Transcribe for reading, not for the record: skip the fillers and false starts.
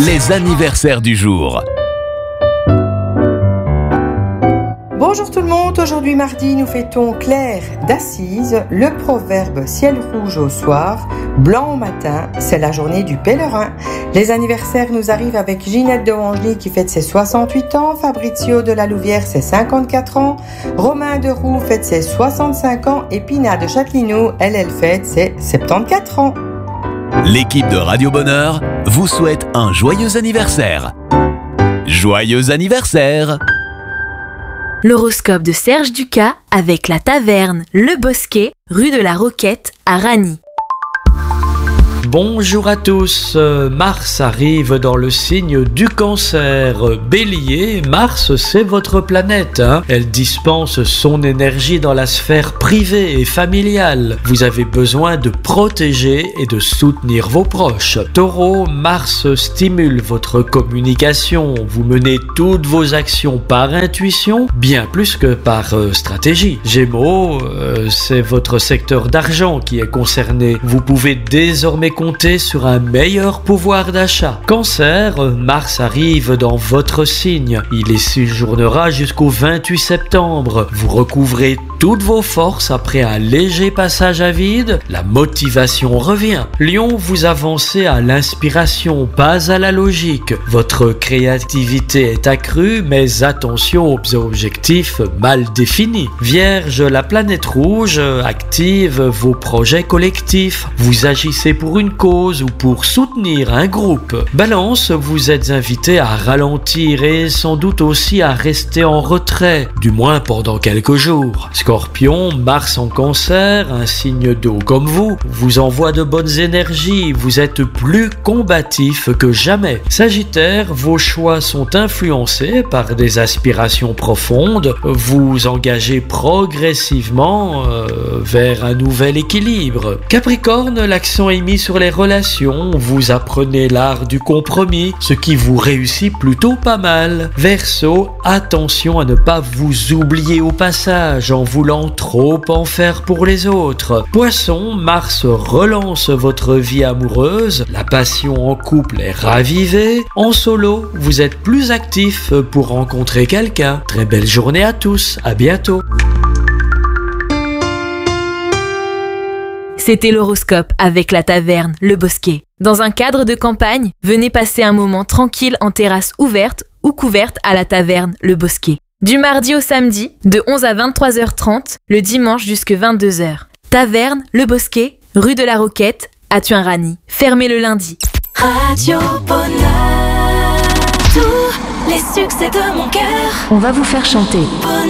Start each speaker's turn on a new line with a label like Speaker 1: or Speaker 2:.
Speaker 1: les anniversaires du jour.
Speaker 2: Bonjour tout le monde, aujourd'hui mardi nous fêtons Claire d'Assise, le proverbe ciel rouge au soir, blanc au matin, c'est la journée du pèlerin. Les anniversaires nous arrivent avec Ginette de Wangely qui fête ses 68 ans, Fabrizio de la Louvière ses 54 ans, Romain de Roux fête ses 65 ans et Pina de Châtelineau, elle fête ses 74 ans.
Speaker 1: L'équipe de Radio Bonheur vous souhaite un joyeux anniversaire. Joyeux anniversaire!
Speaker 3: L'horoscope de Serge Ducas avec la taverne Le Bosquet, rue de la Roquette à Ragny.
Speaker 4: Bonjour à tous, Mars arrive dans le signe du Cancer. Bélier, Mars c'est votre planète, Elle dispense son énergie dans la sphère privée et familiale. Vous avez besoin de protéger et de soutenir vos proches. Taureau, Mars stimule votre communication. Vous menez toutes vos actions par intuition, bien plus que par stratégie. Gémeaux, c'est votre secteur d'argent qui est concerné. Vous pouvez désormais compter sur un meilleur pouvoir d'achat. Cancer, Mars arrive dans votre signe. Il y séjournera jusqu'au 28 septembre. Vous recouvrez toutes vos forces après un léger passage à vide. La motivation revient. Lion, vous avancez à l'inspiration, pas à la logique. Votre créativité est accrue, mais attention aux objectifs mal définis. Vierge, la planète rouge active vos projets collectifs. Vous agissez pour une cause ou pour soutenir un groupe. Balance, vous êtes invité à ralentir et sans doute aussi à rester en retrait, du moins pendant quelques jours. Scorpion, Mars en Cancer, un signe d'eau comme vous envoie de bonnes énergies, vous êtes plus combatif que jamais. Sagittaire, vos choix sont influencés par des aspirations profondes, vous engagez progressivement vers un nouvel équilibre. Capricorne, l'accent est mis sur les relations, vous apprenez l'art du compromis, ce qui vous réussit plutôt pas mal. Verseau, attention à ne pas vous oublier au passage en voulant trop en faire pour les autres. Poisson, Mars relance votre vie amoureuse, la passion en couple est ravivée. En solo, vous êtes plus actif pour rencontrer quelqu'un. Très belle journée à tous, à bientôt.
Speaker 3: C'était l'horoscope avec la taverne Le Bosquet. Dans un cadre de campagne, venez passer un moment tranquille en terrasse ouverte ou couverte à la taverne Le Bosquet. Du mardi au samedi, de 11 à 23h30, le dimanche jusqu'à 22h. Taverne Le Bosquet, rue de la Roquette, à Thuin-Ragny. Fermé le lundi.
Speaker 5: Radio Bonheur, tous les succès de mon cœur.
Speaker 6: On va vous faire chanter.
Speaker 5: Bonheur.